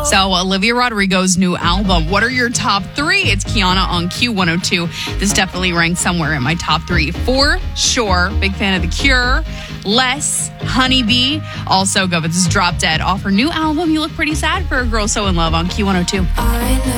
So, Olivia Rodrigo's new album. What are your top three? It's Kiana on Q102. This definitely ranks somewhere in my top three for sure. Big fan of The Cure. Les, Honeybee. Also, Go, this is Drop Dead off her new album. You look pretty sad for a girl so in love on Q102.